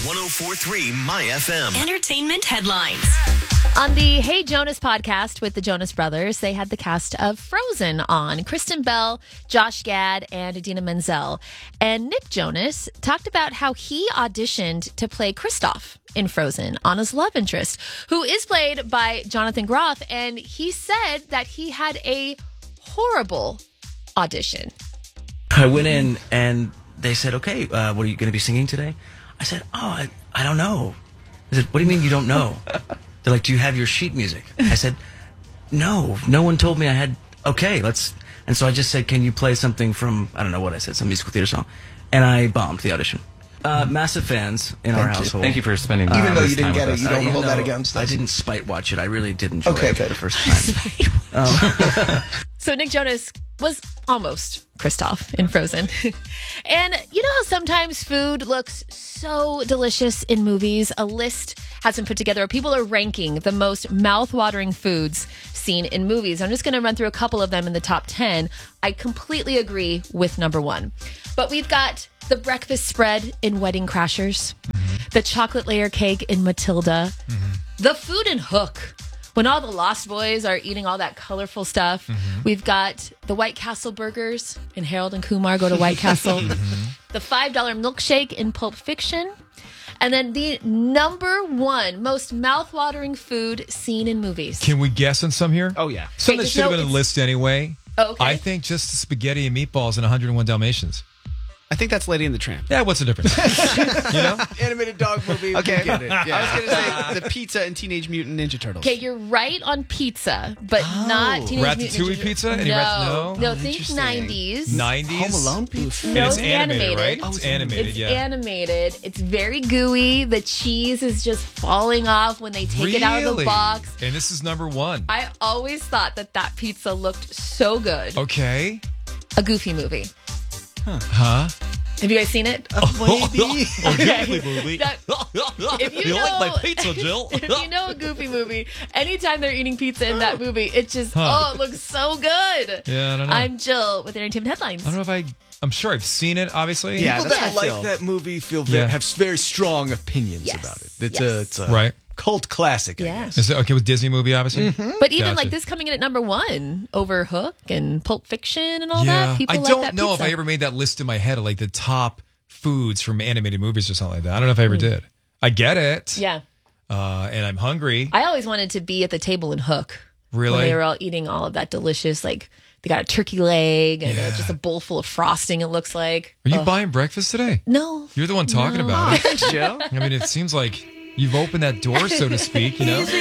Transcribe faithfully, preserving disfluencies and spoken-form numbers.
one oh four point three My F M. Entertainment headlines. On the Hey Jonas podcast with the Jonas Brothers, they had the cast of Frozen on. Kristen Bell, Josh Gad, and Idina Menzel. And Nick Jonas talked about how he auditioned to play Kristoff in Frozen, Anna's love interest, who is played by Jonathan Groff. And he said that he had a horrible audition. I went in and they said, okay, uh, what are you going to be singing today? I said, oh, I, I don't know. I said, what do you mean you don't know? They're like, do you have your sheet music? I said, no, no one told me I had, okay, let's, and so I just said, can you play something from, I don't know what I said, some musical theater song. And I bombed the audition. Uh, massive fans in our Thank you. household. Thank you for spending Uh, Even though this you didn't time get with it, you us. don't Uh, hold that know, against I us. didn't spite watch it. I really did enjoy Okay, it okay. for the first time. um, So Nick Jonas was almost Kristoff in Frozen. And you know how sometimes food looks so delicious in movies? A list has been put together where people are ranking the most mouth-watering foods seen in movies. I'm just going to run through a couple of them in the top ten. I completely agree with number one. But we've got the breakfast spread in Wedding Crashers, mm-hmm. the chocolate layer cake in Matilda, mm-hmm. the food in Hook. When all the Lost Boys are eating all that colorful stuff, mm-hmm. we've got the White Castle burgers in Harold and Kumar Go to White Castle, mm-hmm. the five dollar milkshake in Pulp Fiction, and then the number one most mouth-watering food seen in movies. Can we guess on some here? Oh, yeah. Some Okay, that should have no, been on the it's- list anyway. Oh, okay. I think just the spaghetti and meatballs and one oh one Dalmatians. I think that's Lady and the Tramp. Yeah, what's the difference? you know? Animated dog movie. Okay. We get it. Yeah. I was going to say the pizza and Teenage Mutant Ninja Turtles. Okay, you're right on pizza, but not Teenage Mutant Ratatouille Ninja Turtles. pizza? Any No, rat- no? no, Oh, think interesting. nineties. nineties? Home Alone pizza. And No, it's it's animated, animated. right? Oh, it's it's animated, It's yeah. animated. It's very gooey. The cheese is just falling off when they take it out of the Really? box. And this is number one. I always thought that that pizza looked so good. Okay. A Goofy movie. Huh? Have you guys seen it? Maybe. Okay. movie. That- if you, know, Jill? if you know a Goofy movie, anytime they're eating pizza in that movie, it just, Huh. oh, it looks so good. Yeah, I don't know. I'm Jill with Entertainment Headlines. I don't know if I... I'm sure I've seen it, obviously. Yeah, People that's that how I like feel. that movie feel very, Yeah. have very strong opinions Yes. about it. It's Yes. a it's a Right. cult classic. I Yeah. guess. Is it okay with Disney movie, obviously? But even Gotcha. like this coming in at number one over Hook and Pulp Fiction and all Yeah. that, people I like don't that know pizza. if I ever made that list in my head of like the top foods from animated movies or something like that. I don't know if I ever did. I get it. Mm. Yeah. Uh, and I'm hungry. I always wanted to be at the table in Hook. Really? When they were all eating all of that delicious, like, they got a turkey leg and uh, Yeah. just a bowl full of frosting, it looks like. Are you Ugh. buying breakfast today? No. You're the one talking No. about it. Thanks, Joe. I mean, it seems like you've opened that door, so to speak, you know?